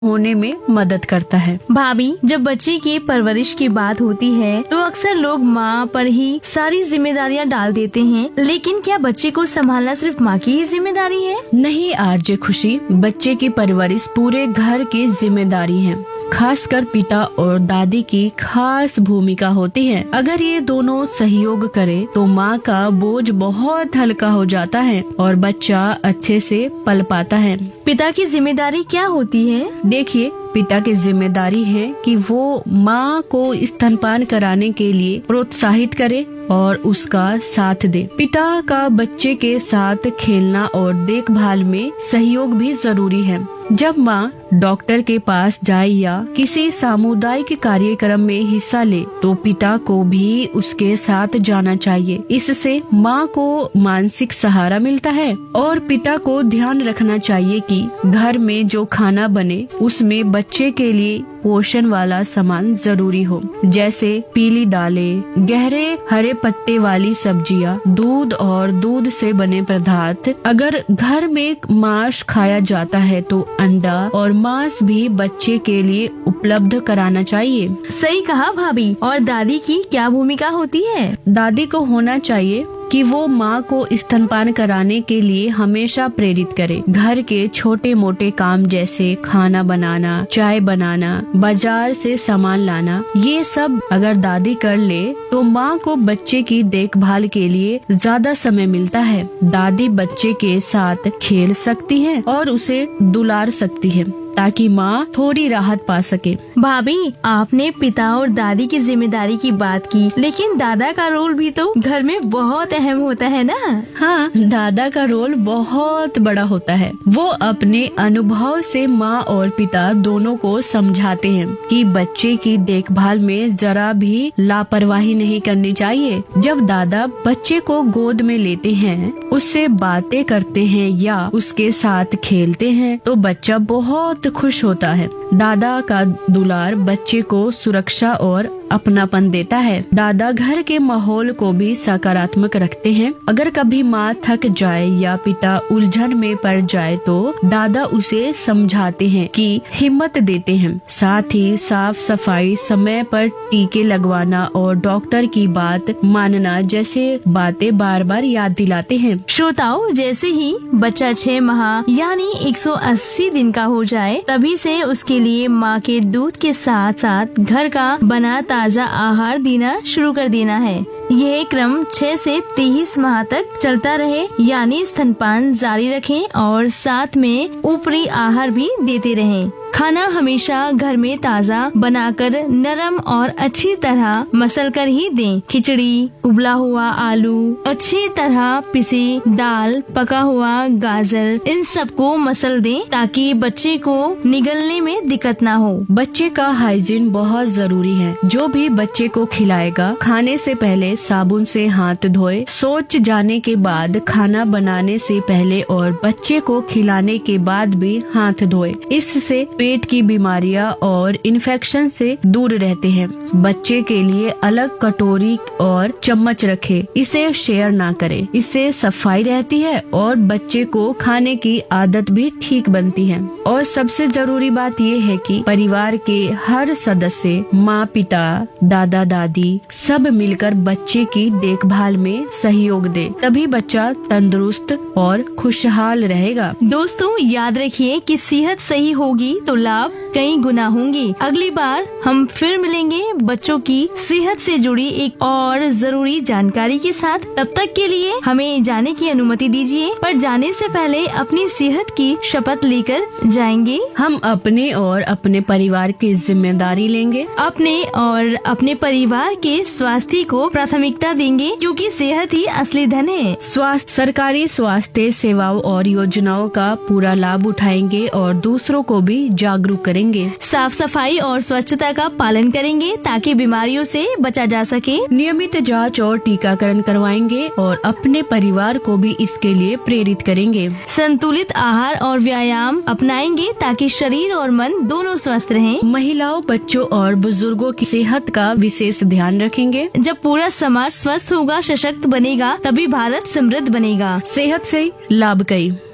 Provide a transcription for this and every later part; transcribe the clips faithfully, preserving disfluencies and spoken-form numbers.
होने में मदद करता है। भाभी, जब बच्चे की परवरिश की बात होती है तो अक्सर लोग माँ पर ही सारी जिम्मेदारियाँ डाल देते हैं, लेकिन क्या बच्चे को संभालना सिर्फ माँ की ही जिम्मेदारी है? नहीं आरजे खुशी, बच्चे की परवरिश पूरे घर की जिम्मेदारी है। खासकर पिता और दादी की खास भूमिका होती है। अगर ये दोनों सहयोग करे तो माँ का बोझ बहुत हल्का हो जाता है और बच्चा अच्छे से पल पाता है। पिता की जिम्मेदारी क्या होती है? देखिए, पिता की जिम्मेदारी है कि वो माँ को स्तनपान कराने के लिए प्रोत्साहित करे और उसका साथ दे। पिता का बच्चे के साथ खेलना और देखभाल में सहयोग भी जरूरी है। जब माँ डॉक्टर के पास जाए या किसी सामुदायिक कार्यक्रम में हिस्सा ले तो पिता को भी उसके साथ जाना चाहिए। इससे माँ को मानसिक सहारा मिलता है और पिता को ध्यान रखना चाहिए कि घर में जो खाना बने उसमें बच्चे के लिए पोषण वाला सामान जरूरी हो, जैसे पीली दालें, गहरे हरे पत्ते वाली सब्जियां, दूध और दूध से बने पदार्थ। अगर घर में मांस खाया जाता है तो अंडा और मांस भी बच्चे के लिए उपलब्ध कराना चाहिए। सही कहा भाभी। और दादी की क्या भूमिका होती है? दादी को होना चाहिए कि वो माँ को स्तनपान कराने के लिए हमेशा प्रेरित करे। घर के छोटे मोटे काम जैसे खाना बनाना, चाय बनाना, बाजार से सामान लाना, ये सब अगर दादी कर ले तो माँ को बच्चे की देखभाल के लिए ज्यादा समय मिलता है। दादी बच्चे के साथ खेल सकती है और उसे दुलार सकती है ताकि माँ थोड़ी राहत पा सके। भाभी, आपने पिता और दादी की जिम्मेदारी की बात की, लेकिन दादा का रोल भी तो घर में बहुत अहम होता है ना? हाँ, दादा का रोल बहुत बड़ा होता है। वो अपने अनुभव से माँ और पिता दोनों को समझाते हैं कि बच्चे की देखभाल में जरा भी लापरवाही नहीं करनी चाहिए। जब दादा बच्चे को गोद में लेते हैं, उससे बातें करते हैं या उसके साथ खेलते हैं तो बच्चा बहुत खुश होता है। दादा का दुलार बच्चे को सुरक्षा और अपनापन देता है। दादा घर के माहौल को भी सकारात्मक रखते हैं। अगर कभी माँ थक जाए या पिता उलझन में पड़ जाए तो दादा उसे समझाते हैं कि हिम्मत देते हैं। साथ ही साफ सफाई, समय पर टीके लगवाना और डॉक्टर की बात मानना जैसे बातें बार बार याद दिलाते हैं। श्रोताओं, जैसे ही बच्चा छह माह यानी एक सौ अस्सी दिन का हो जाए, तभी से उसके लिए माँ के दूध के साथ साथ घर का बना ताज़ा आहार देना शुरू कर देना है। यह क्रम छह से तेईस माह तक चलता रहे, यानी स्तनपान जारी रखें और साथ में ऊपरी आहार भी देते रहें। खाना हमेशा घर में ताज़ा बनाकर नरम और अच्छी तरह मसल कर ही दें। खिचड़ी, उबला हुआ आलू, अच्छी तरह पिसी दाल, पका हुआ गाजर, इन सबको मसल दें ताकि बच्चे को निगलने में दिक्कत ना हो। बच्चे का हाइजीन बहुत जरूरी है। जो भी बच्चे को खिलाएगा, खाने से पहले साबुन से हाथ धोए। सोच जाने के बाद खाना बनाने से पहले और बच्चे को खिलाने के बाद भी हाथ धोए। इससे पेट की बीमारियां और इन्फेक्शन से दूर रहते हैं। बच्चे के लिए अलग कटोरी और चम्मच रखे, इसे शेयर ना करें। इससे सफाई रहती है और बच्चे को खाने की आदत भी ठीक बनती है। और सबसे जरूरी बात ये है कि परिवार के हर सदस्य, माँ, पिता, दादा, दादी सब मिलकर बच्चे की देखभाल में सहयोग दे, तभी बच्चा तंदुरुस्त और खुशहाल रहेगा। दोस्तों, याद रखिए कि सेहत सही होगी तो लाभ कई गुना होंगे। अगली बार हम फिर मिलेंगे बच्चों की सेहत से जुड़ी एक और जरूरी जानकारी के साथ। तब तक के लिए हमें जाने की अनुमति दीजिए, पर जाने से पहले अपनी सेहत की शपथ लेकर जाएंगे। हम अपने और अपने परिवार की जिम्मेदारी लेंगे। अपने और अपने परिवार के स्वास्थ्य को प्राथमिकता देंगे, क्योंकि सेहत ही असली धन है। स्वास्थ्य सरकारी स्वास्थ्य सेवाओं और योजनाओं का पूरा लाभ उठाएंगे और दूसरों को भी जागरूक करेंगे। साफ सफाई और स्वच्छता का पालन करेंगे ताकि बीमारियों से बचा जा सके। नियमित जांच और टीकाकरण करवाएंगे और अपने परिवार को भी इसके लिए प्रेरित करेंगे। संतुलित आहार और व्यायाम अपनाएंगे ताकि शरीर और मन दोनों स्वस्थ रहें। महिलाओं, बच्चों और बुजुर्गों की सेहत का विशेष ध्यान रखेंगे। जब पूरा समाज स्वस्थ होगा, सशक्त बनेगा, तभी भारत समृद्ध बनेगा। सेहत से लाभ कई।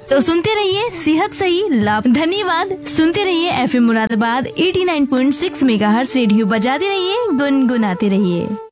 तो सुनते रहिए सेहत सही लाभ। धन्यवाद। सुनते रहिए F M Moradabad eighty nine point six megahertz radio. बजाते रहिए, गुनगुनाते रहिए।